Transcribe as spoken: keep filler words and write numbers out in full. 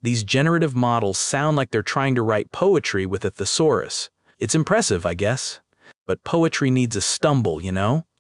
These generative models sound like they're trying to write poetry with a thesaurus. It's impressive, I guess. But poetry needs a stumble, you know?